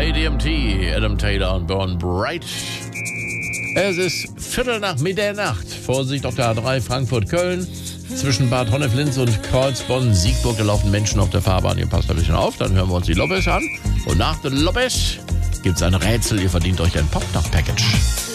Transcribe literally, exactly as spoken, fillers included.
A D M T, Adam Taylor und Burn Bright. Es ist Viertel nach Mitternacht. Vorsicht auf der A drei Frankfurt-Köln. Zwischen Bad Honnef-Linz und Kreuzbonn-Siegburg, da laufen Menschen auf der Fahrbahn. Ihr passt ein bisschen auf, dann hören wir uns die Lopez an. Und nach den Lopez gibt's ein Rätsel. Ihr verdient euch ein Pop-Up-Package.